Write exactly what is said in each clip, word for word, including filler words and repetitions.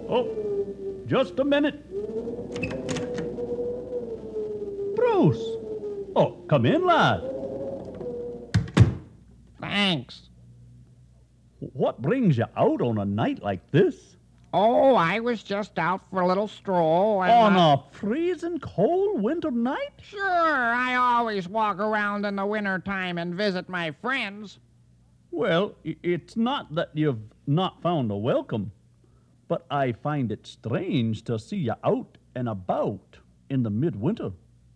Oh, just a minute. Bruce! Oh, come in, lad. Thanks. What brings you out on a night like this? Oh, I was just out for a little stroll. And On I- a freezing cold winter night? Sure, I always walk around in the winter time and visit my friends. Well, i- it's not that you've not found a welcome, but I find it strange to see you out and about in the midwinter.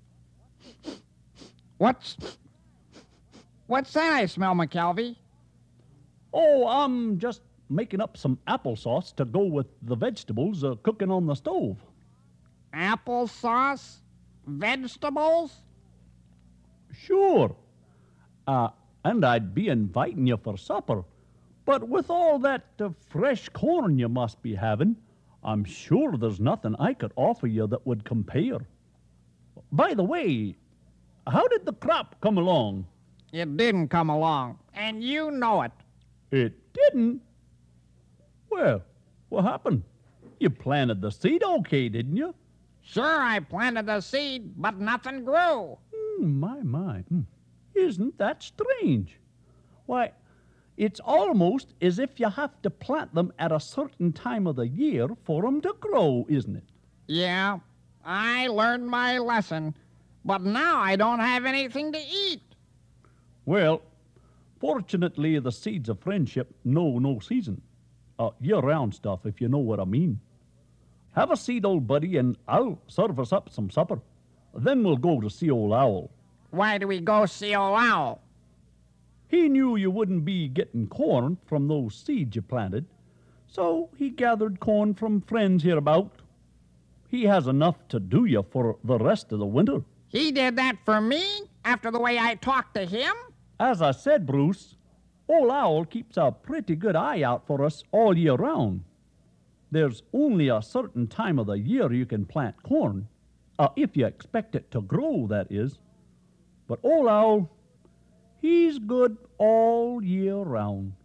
What's... What's that I smell, McKelvey? Oh, I'm just making up some applesauce to go with the vegetables uh, cooking on the stove. Applesauce? Vegetables? Sure. Uh, and I'd be inviting you for supper. But with all that uh, fresh corn you must be having, I'm sure there's nothing I could offer you that would compare. By the way, how did the crop come along? It didn't come along, and you know it. It didn't? Well, what happened? You planted the seed okay, didn't you? Sure, I planted the seed, but nothing grew. Hmm, my, my. Hmm. Isn't that strange? Why, it's almost as if you have to plant them at a certain time of the year for 'em to grow, isn't it? Yeah, I learned my lesson, but now I don't have anything to eat. Well, fortunately, the seeds of friendship know no season. Uh, year-round stuff, if you know what I mean. Have a seat, old buddy, and I'll serve us up some supper. Then we'll go to see old Owl. Why do we go see old Owl? He knew you wouldn't be getting corn from those seeds you planted, so he gathered corn from friends hereabout. He has enough to do you for the rest of the winter. He did that for me after the way I talked to him? As I said, Bruce, old Owl keeps a pretty good eye out for us all year round. There's only a certain time of the year you can plant corn, uh, if you expect it to grow, that is. But old Owl, he's good all year round.